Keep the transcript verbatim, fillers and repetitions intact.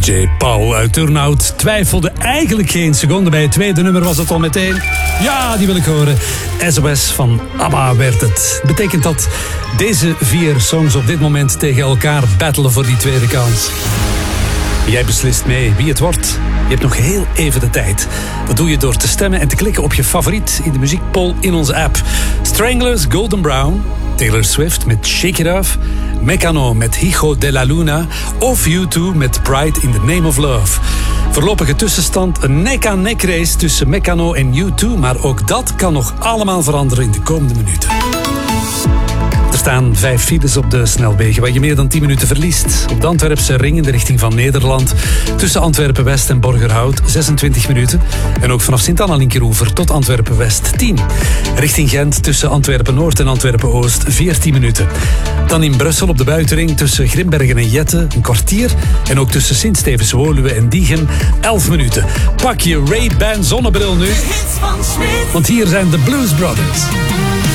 D J Paul uit Turnhout twijfelde eigenlijk geen seconde. Bij het tweede nummer was het al meteen. Ja, die wil ik horen. S O S van ABBA werd het. Betekent dat deze vier songs op dit moment tegen elkaar battelen voor die tweede kans? Jij beslist mee wie het wordt. Je hebt nog heel even de tijd. Dat doe je door te stemmen en te klikken op je favoriet in de muziekpoll in onze app. Stranglers, Golden Brown, Taylor Swift met Shake It Off, Mecano met Hijo de la Luna of U twee met Pride in the Name of Love. Voorlopige tussenstand een nek-aan-nek race tussen Mecano en U twee, maar ook dat kan nog allemaal veranderen in de komende minuten. Er staan vijf files op de snelwegen waar je meer dan tien minuten verliest. Op de Antwerpse ring in de richting van Nederland. Tussen Antwerpen-West en Borgerhout zesentwintig minuten. En ook vanaf Sint-Anna-Linkeroever tot Antwerpen-West tien. Richting Gent tussen Antwerpen-Noord en Antwerpen-Oost veertien minuten. Dan in Brussel op de buitenring tussen Grimbergen en Jette een kwartier. En ook tussen Sint-Stevens-Woluwe en Diegem elf minuten. Pak je Ray-Ban zonnebril nu. Want hier zijn de Blues Brothers.